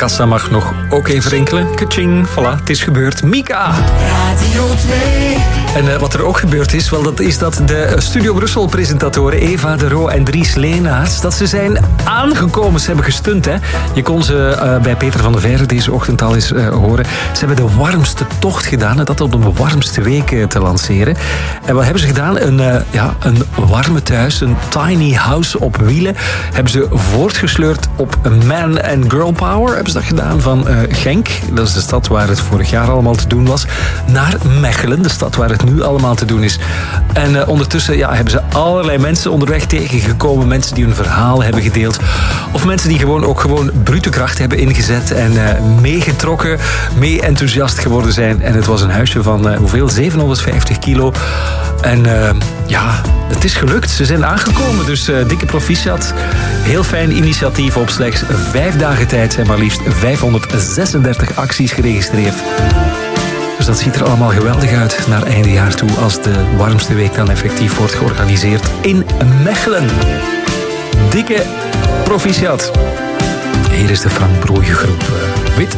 kassa mag nog ook even rinkelen. Kaching, voilà, het is gebeurd. Mika! Radio 2. En wat er ook gebeurd is, wel, dat is dat de Studio Brussel-presentatoren Eva de Roo en Dries Leenaerts, dat ze zijn aangekomen. Ze hebben gestunt, hè. Je kon ze bij Peter van der Veire deze ochtend al eens horen. Ze hebben de warmste tocht gedaan, en dat om de warmste week te lanceren. En wat hebben ze gedaan? Een warme thuis, een tiny house op wielen, hebben ze voortgesleurd op man and girl power. Hebben ze dat gedaan van Genk, dat is de stad waar het vorig jaar allemaal te doen was, naar Mechelen, de stad waar het nu allemaal te doen is. En ondertussen hebben ze allerlei mensen onderweg tegengekomen. Mensen die hun verhaal hebben gedeeld. Of mensen die gewoon brute kracht hebben ingezet en meegetrokken, mee enthousiast geworden zijn. En het was een huisje van 750 kilo. En het is gelukt. Ze zijn aangekomen. Dus dikke proficiat. Heel fijn initiatief. Op slechts 5 dagen tijd zijn maar liefst 536 acties geregistreerd. Dus dat ziet er allemaal geweldig uit naar eindejaar toe, als de warmste week dan effectief wordt georganiseerd in Mechelen. Dikke proficiat. Hier is de Frank Brooije groep. Wit